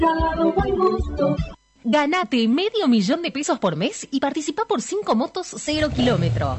Buen gusto. Ganate $500,000 por mes y participa por 5 motos 0 kilómetro.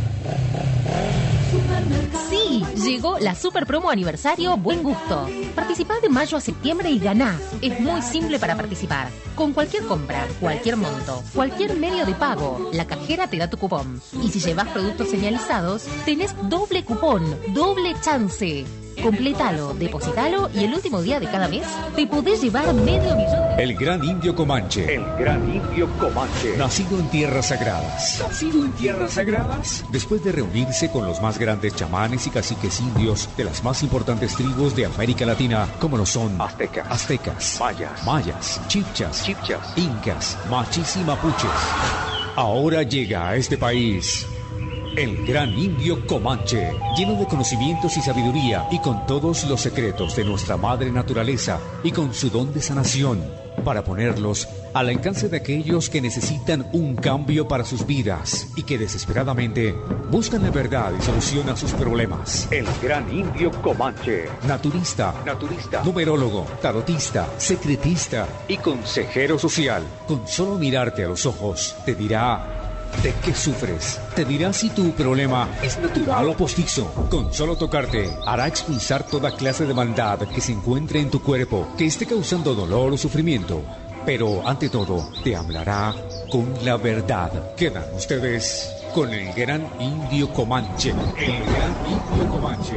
Sí, llegó la super promo aniversario Buen Gusto. Participá de mayo a septiembre y ganá. Es muy simple para participar. Con cualquier compra, cualquier monto, cualquier medio de pago, la cajera te da tu cupón. Y si llevas productos señalizados, tenés doble cupón, doble chance. Complétalo, depositalo y el último día de cada mes te podés llevar $500,000. El Gran Indio Comanche. El Gran Indio Comanche. Nacido en tierras sagradas. Nacido en tierras sagradas. Después de reunirse con los más grandes chamanes y caciques indios de las más importantes tribus de América Latina, como lo son aztecas, mayas, chipchas, incas, machis y mapuches. Ahora llega a este país el Gran Indio Comanche, lleno de conocimientos y sabiduría, y con todos los secretos de nuestra madre naturaleza, y con su don de sanación, para ponerlos al alcance de aquellos que necesitan un cambio para sus vidas, y que desesperadamente buscan la verdad y solución a sus problemas. El Gran Indio Comanche. Naturista, numerólogo, tarotista, secretista y consejero social. Con solo mirarte a los ojos, te dirá ¿de qué sufres? Te dirá si tu problema es natural o postizo. Con solo tocarte, hará expulsar toda clase de maldad que se encuentre en tu cuerpo, que esté causando dolor o sufrimiento. Pero, ante todo, te hablará con la verdad. Quedan ustedes con el Gran Indio Comanche. El Gran Indio Comanche.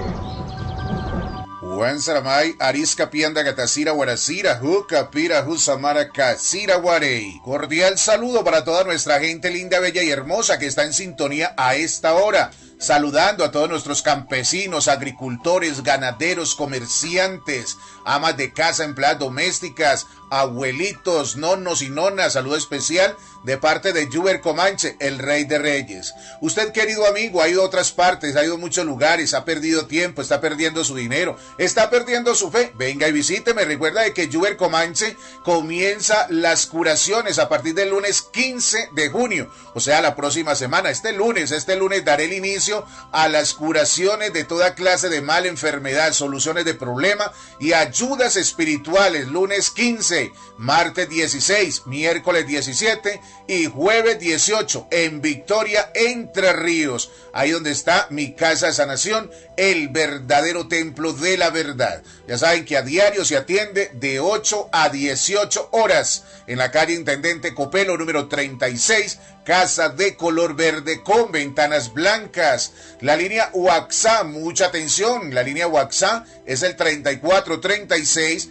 Juan Saramay, Arisca Pianda Gatacira Guaracira, Jucapira Jusamara Casira Guarey. Cordial saludo para toda nuestra gente linda, bella y hermosa que está en sintonía a esta hora. Saludando a todos nuestros campesinos, agricultores, ganaderos, comerciantes, amas de casa, empleadas domésticas, abuelitos, nonos y nonas. Saludo especial de parte de Yuber Comanche, el rey de reyes. Usted, querido amigo, ha ido a otras partes, ha ido a muchos lugares, ha perdido tiempo, está perdiendo su dinero, está perdiendo su fe. Venga y visíteme. Recuerda de que Yuber Comanche comienza las curaciones a partir del lunes 15 de junio, o sea, la próxima semana. Este lunes daré el inicio a las curaciones de toda clase de mal, enfermedad, soluciones de problema y ayudas espirituales. Lunes 15, martes 16, miércoles 17 y jueves 18 en Victoria, Entre Ríos. Ahí donde está mi casa de sanación, el verdadero templo de la verdad. Ya saben que a diario se atiende de 8 a 18 horas en la calle Intendente Copelo, número 36, casa de color verde con ventanas blancas. La línea WhatsApp, mucha atención, la línea WhatsApp es el 3436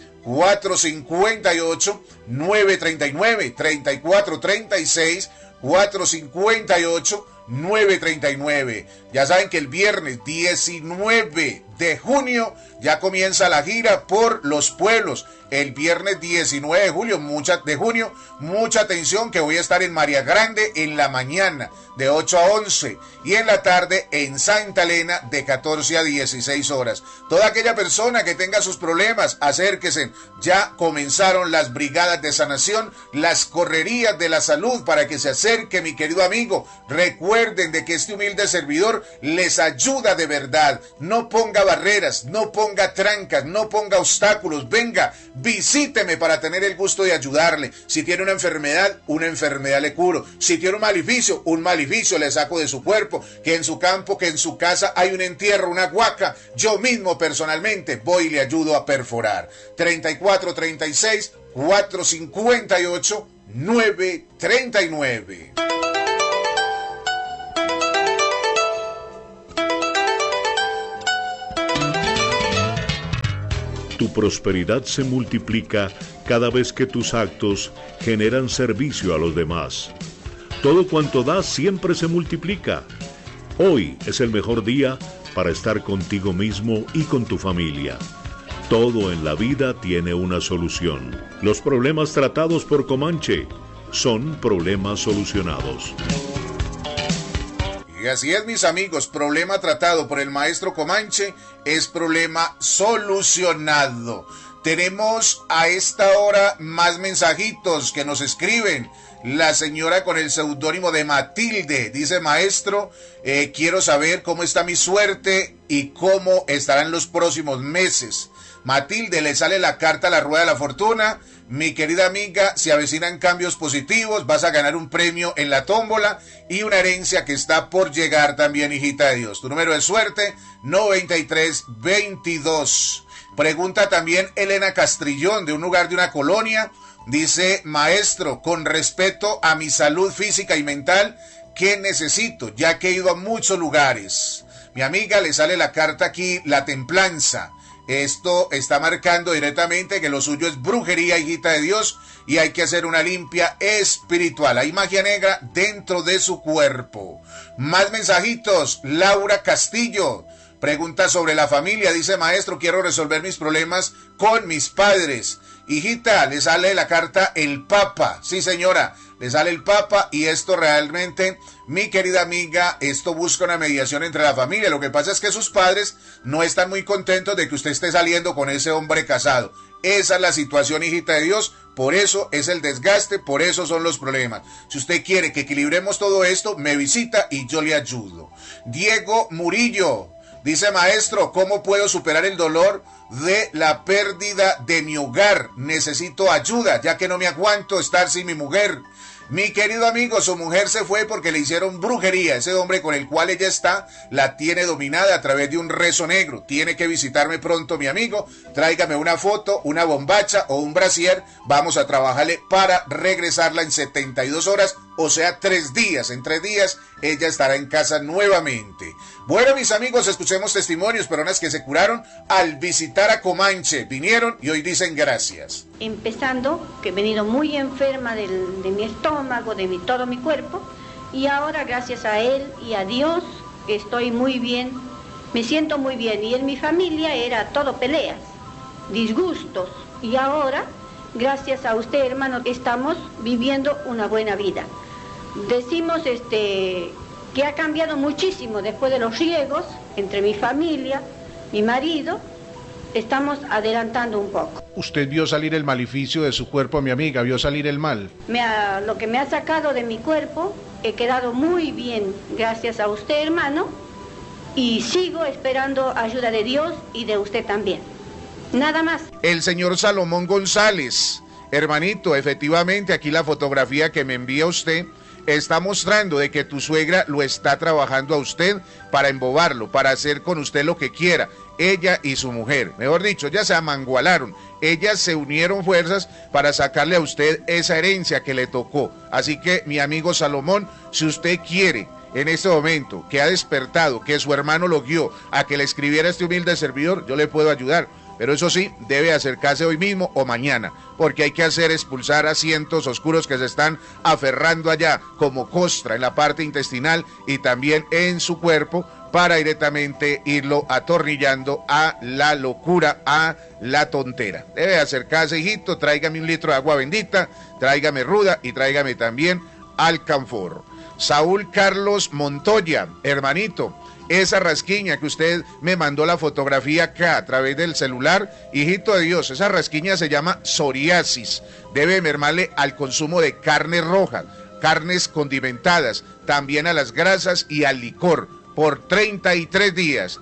458 939, 3436 458 939. Ya saben que el viernes 19 de junio ya comienza la gira por los pueblos. El viernes 19 de junio, mucha atención, que voy a estar en María Grande en la mañana de 8 a 11 y en la tarde en Santa Elena de 14 a 16 horas. Toda aquella persona que tenga sus problemas, acérquese. Ya comenzaron las brigadas de sanación, las correrías de la salud, para que se acerque, mi querido amigo. Recuerden de que este humilde servidor les ayuda de verdad. No ponga barreras, no ponga trancas, no ponga obstáculos. Venga, visíteme para tener el gusto de ayudarle. Si tiene una enfermedad le curo. Si tiene un maleficio le saco de su cuerpo. Que en su campo, que en su casa hay un entierro, una huaca, yo mismo personalmente voy y le ayudo a perforar. 3436 458 939. Tu prosperidad se multiplica cada vez que tus actos generan servicio a los demás. Todo cuanto das siempre se multiplica. Hoy es el mejor día para estar contigo mismo y con tu familia. Todo en la vida tiene una solución. Los problemas tratados por Comanche son problemas solucionados. Y así es, mis amigos, problema tratado por el maestro Comanche es problema solucionado. Tenemos a esta hora más mensajitos que nos escriben. La señora con el seudónimo de Matilde dice: maestro, quiero saber cómo está mi suerte y cómo estarán los próximos meses. Matilde, le sale la carta a la rueda de la fortuna Mi querida amiga, se avecinan cambios positivos, vas a ganar un premio en la tómbola y una herencia que está por llegar también, hijita de Dios. Tu número de suerte, 9322. Pregunta también Elena Castrillón, de un lugar de una colonia. Dice, maestro, con respeto a mi salud física y mental, ¿qué necesito? Ya que he ido a muchos lugares. Mi amiga, le sale la carta aquí, la templanza. Esto está marcando directamente que lo suyo es brujería, hijita de Dios, y hay que hacer una limpia espiritual. Hay magia negra dentro de su cuerpo. Más mensajitos. Laura Castillo pregunta sobre la familia. Dice, maestro, quiero resolver mis problemas con mis padres. Hijita, le sale la carta el Papa. Sí, señora, le sale el Papa, y esto realmente, mi querida amiga, esto busca una mediación entre la familia. Lo que pasa es que sus padres no están muy contentos de que usted esté saliendo con ese hombre casado. Esa es la situación, hijita de Dios. Por eso es el desgaste, por eso son los problemas. Si usted quiere que equilibremos todo esto, me visita y yo le ayudo. Diego Murillo dice, maestro, ¿cómo puedo superar el dolor de la pérdida de mi hogar? Necesito ayuda, ya que no me aguanto estar sin mi mujer. Mi querido amigo, su mujer se fue porque le hicieron brujería. Ese hombre con el cual ella está la tiene dominada a través de un rezo negro. Tiene que visitarme pronto, mi amigo. Tráigame una foto, una bombacha o un brasier. Vamos a trabajarle para regresarla en 72 horas, o sea, 3 días. En 3 días ella estará en casa nuevamente. Bueno, mis amigos, escuchemos testimonios, personas que se curaron al visitar a Comanche. Vinieron y hoy dicen gracias. Empezando, que he venido muy enferma de mi estómago, todo mi cuerpo, y ahora gracias a él y a Dios estoy muy bien, me siento muy bien. Y en mi familia era todo peleas, disgustos, y ahora, gracias a usted, hermano, estamos viviendo una buena vida. Decimos que ha cambiado muchísimo después de los riegos entre mi familia, mi marido. Estamos adelantando un poco. ¿Usted vio salir el maleficio de su cuerpo, mi amiga? ¿Vio salir el mal? Lo que me ha sacado de mi cuerpo, he quedado muy bien, gracias a usted, hermano, y sigo esperando ayuda de Dios y de usted también. Nada más. El señor Salomón González, hermanito, efectivamente, aquí la fotografía que me envía usted está mostrando de que tu suegra lo está trabajando a usted para embobarlo, para hacer con usted lo que quiera. Ella y su mujer, mejor dicho, ya se amangualaron. Ellas se unieron fuerzas para sacarle a usted esa herencia que le tocó. Así que, mi amigo Salomón, si usted quiere en este momento que ha despertado, que su hermano lo guió a que le escribiera este humilde servidor, yo le puedo ayudar. Pero eso sí, debe acercarse hoy mismo o mañana, porque hay que hacer expulsar asientos oscuros que se están aferrando allá como costra en la parte intestinal y también en su cuerpo, para directamente irlo atornillando a la locura, a la tontera. Debe acercarse, hijito, tráigame 1 litro de agua bendita, tráigame ruda y tráigame también alcanfor. Saúl Carlos Montoya, hermanito, esa rasquiña que usted me mandó la fotografía acá a través del celular, hijito de Dios, esa rasquiña se llama psoriasis. Debe mermarle al consumo de carne roja, carnes condimentadas, también a las grasas y al licor. Por 33 días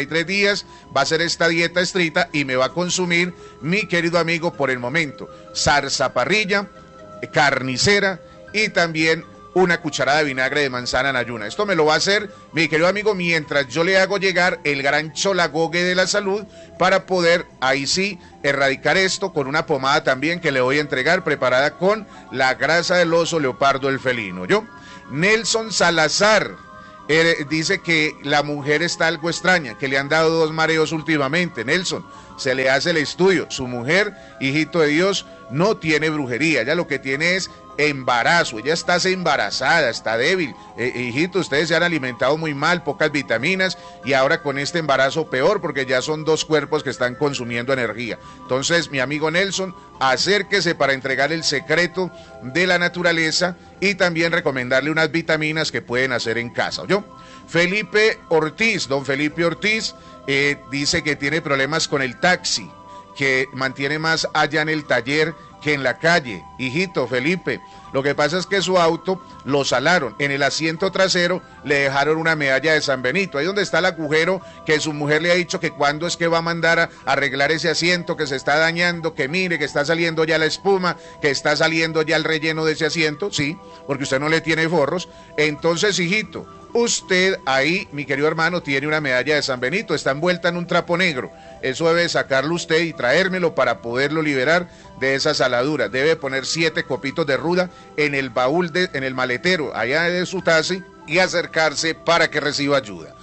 va a ser esta dieta estricta y me va a consumir, mi querido amigo, por el momento, zarzaparrilla, carnicera y también una cucharada de vinagre de manzana en ayuna. Esto me lo va a hacer, mi querido amigo, mientras yo le hago llegar el gran cholagogue de la salud para poder, ahí sí, erradicar esto con una pomada también que le voy a entregar, preparada con la grasa del oso leopardo el felino. Yo, Nelson Salazar, dice que la mujer está algo extraña, que le han dado 2 mareos últimamente. Nelson, se le hace el estudio. Su mujer, hijito de Dios, no tiene brujería. Ella lo que tiene es embarazo. Ella está embarazada, está débil. Hijito, ustedes se han alimentado muy mal, pocas vitaminas, y ahora con este embarazo peor, porque ya son 2 cuerpos que están consumiendo energía. Entonces, mi amigo Nelson, acérquese para entregar el secreto de la naturaleza y también recomendarle unas vitaminas que pueden hacer en casa. ¿Oyó? Felipe Ortiz, don Felipe Ortiz, dice que tiene problemas con el taxi, que mantiene más allá en el taller que en la calle. Hijito Felipe, lo que pasa es que su auto lo salaron. En el asiento trasero le dejaron una medalla de San Benito. Ahí donde está el agujero que su mujer le ha dicho que cuándo es que va a mandar a arreglar ese asiento que se está dañando, que mire que está saliendo ya la espuma, que está saliendo ya el relleno de ese asiento, sí, porque usted no le tiene forros. Entonces, hijito, usted ahí, mi querido hermano, tiene una medalla de San Benito, está envuelta en un trapo negro. Eso debe sacarlo usted y traérmelo para poderlo liberar de esa saladura. Debe poner 7 copitos de ruda en el baúl, en el maletero, allá de su taxi, y acercarse para que reciba ayuda.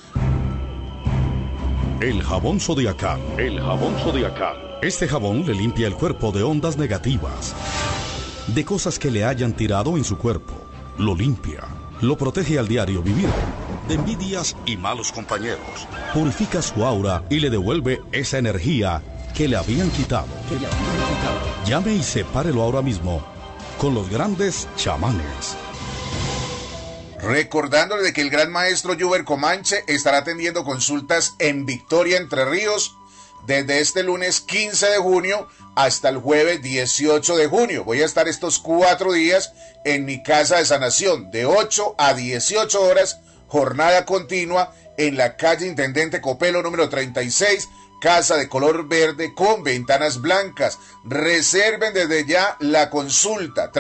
El jabón Zodiacal. El jabón Zodiacal. Este jabón le limpia el cuerpo de ondas negativas, de cosas que le hayan tirado en su cuerpo. Lo limpia, lo protege al diario vivir, de envidias y malos compañeros. Purifica su aura y le devuelve esa energía que le habían quitado. Llame y sepárelo ahora mismo con los grandes chamanes. Recordándole de que el gran maestro Yuber Comanche estará atendiendo consultas en Victoria, Entre Ríos, desde este lunes 15 de junio hasta el jueves 18 de junio. Voy a estar estos 4 días en mi casa de sanación, de 8 a 18 horas, jornada continua en la calle Intendente Copelo número 36, casa de color verde con ventanas blancas. Reserven desde ya la consulta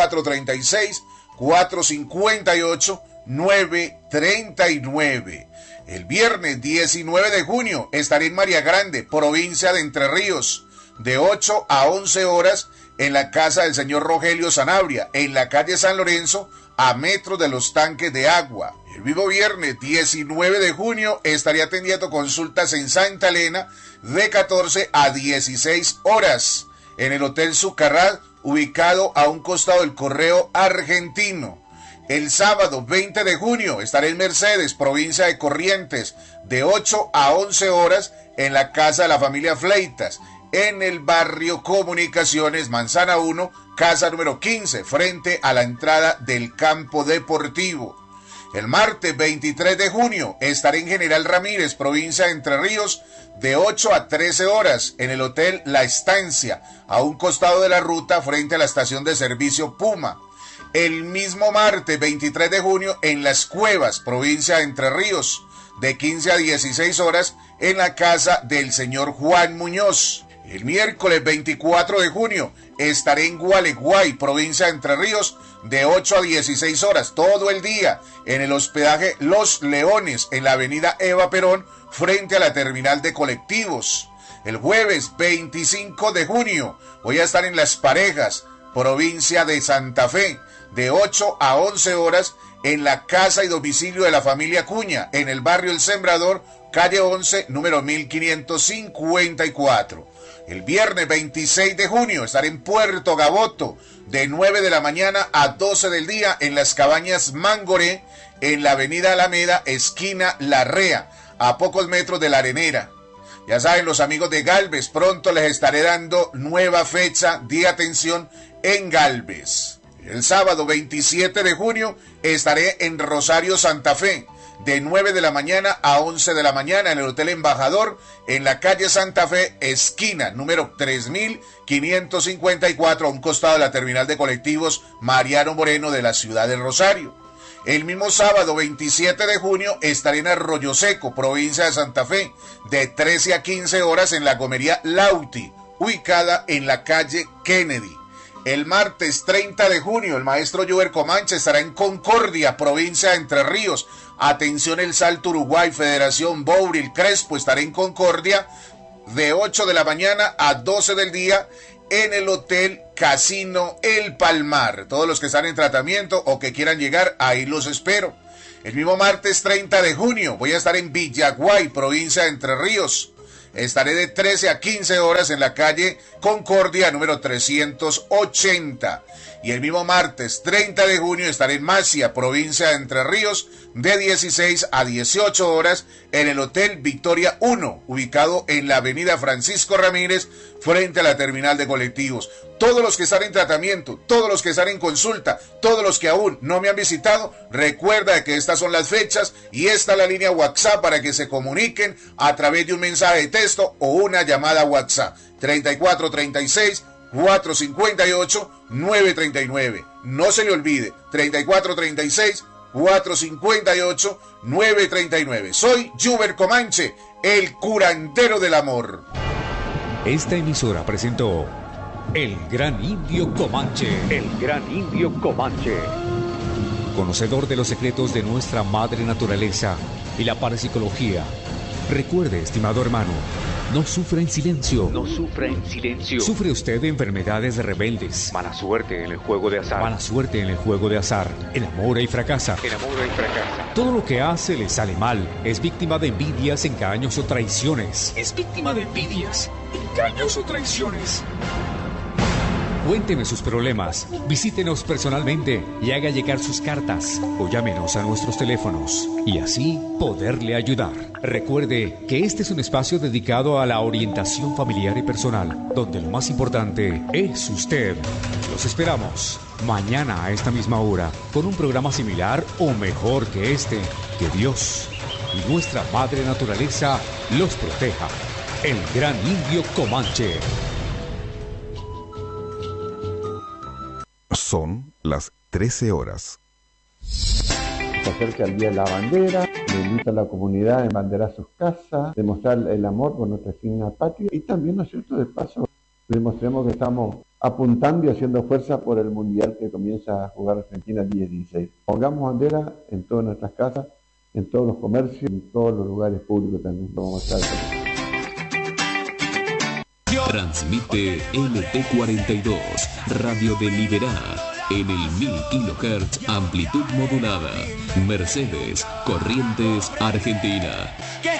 3436-458-939. El viernes 19 de junio estaré en María Grande, provincia de Entre Ríos, de 8 a 11 horas en la casa del señor Rogelio Sanabria, en la calle San Lorenzo, a metros de los tanques de agua. El mismo viernes 19 de junio estaré atendiendo consultas en Santa Elena de 14 a 16 horas en el Hotel Zucarrat, ubicado a un costado del Correo Argentino. El sábado 20 de junio estaré en Mercedes, provincia de Corrientes, de 8 a 11 horas en la casa de la familia Fleitas, en el barrio Comunicaciones, Manzana 1, casa número 15, frente a la entrada del campo deportivo. El martes 23 de junio estaré en General Ramírez, provincia de Entre Ríos, de 8 a 13 horas en el Hotel La Estancia, a un costado de la ruta frente a la estación de servicio Puma. El mismo martes 23 de junio en Las Cuevas, provincia de Entre Ríos, de 15 a 16 horas en la casa del señor Juan Muñoz. El miércoles 24 de junio estaré en Gualeguay, provincia de Entre Ríos, de 8 a 16 horas, todo el día, en el hospedaje Los Leones, en la avenida Eva Perón, frente a la terminal de colectivos. El jueves 25 de junio voy a estar en Las Parejas, provincia de Santa Fe, de 8 a 11 horas, en la casa y domicilio de la familia Cuña, en el barrio El Sembrador, calle 11, número 1554. El viernes 26 de junio estaré en Puerto Gaboto, de 9 de la mañana a 12 del día, en las cabañas Mangoré, en la avenida Alameda, esquina Larrea, a pocos metros de la Arenera. Ya saben, los amigos de Galvez, pronto les estaré dando nueva fecha de atención en Galvez. El sábado 27 de junio estaré en Rosario, Santa Fe, de 9 de la mañana a 11 de la mañana en el Hotel Embajador, en la calle Santa Fe, esquina número 3554, a un costado de la terminal de colectivos Mariano Moreno de la ciudad de Rosario. El mismo sábado 27 de junio estaré en Arroyo Seco, provincia de Santa Fe, de 13 a 15 horas en la gomería Lauti, ubicada en la calle Kennedy. El martes 30 de junio el maestro Yuber Comanche estará en Concordia, provincia de Entre Ríos. Atención, el Salto Uruguay, Federación Bouril Crespo, estaré en Concordia de 8 de la mañana a 12 del día en el Hotel Casino El Palmar. Todos los que están en tratamiento o que quieran llegar, ahí los espero. El mismo martes 30 de junio voy a estar en Villaguay, provincia de Entre Ríos. Estaré de 13 a 15 horas en la calle Concordia número 380. Y el mismo martes 30 de junio estaré en Macia, provincia de Entre Ríos, de 16 a 18 horas en el Hotel Victoria 1, ubicado en la avenida Francisco Ramírez, frente a la terminal de colectivos. Todos los que están en tratamiento, todos los que están en consulta, todos los que aún no me han visitado, recuerda que estas son las fechas y esta es la línea WhatsApp para que se comuniquen a través de un mensaje de texto o una llamada WhatsApp. 3436 3436-458-939. No se le olvide, 3436-458-939. Soy Juber Comanche, el curandero del amor. Esta emisora presentó El Gran Indio Comanche. El Gran Indio Comanche. Conocedor de los secretos de nuestra madre naturaleza y la parapsicología. Recuerde, estimado hermano, no sufra en silencio. No sufra en silencio. ¿Sufre usted de enfermedades rebeldes? Mala suerte en el juego de azar. Mala suerte en el juego de azar. Enamora y fracasa. Enamora y fracasa. Todo lo que hace le sale mal. Es víctima de envidias, engaños o traiciones. Es víctima de envidias, engaños o traiciones. Cuénteme sus problemas, visítenos personalmente y haga llegar sus cartas o llámenos a nuestros teléfonos y así poderle ayudar. Recuerde que este es un espacio dedicado a la orientación familiar y personal, donde lo más importante es usted. Los esperamos mañana a esta misma hora con un programa similar o mejor que este. Que Dios y nuestra madre naturaleza los proteja. El Gran Indio Comanche. Son las 13 horas. Se acerca el Día de la Bandera, le invita a la comunidad a embanderar sus casas, demostrar el amor por nuestra digna patria y también, ¿no es cierto?, de paso, demostremos que estamos apuntando y haciendo fuerza por el Mundial que comienza a jugar Argentina el día 16. Pongamos bandera en todas nuestras casas, en todos los comercios, en todos los lugares públicos también. Vamos a estar. Transmite LT42, Radio de Liberá, en el 1000 kHz, amplitud modulada. Mercedes, Corrientes, Argentina.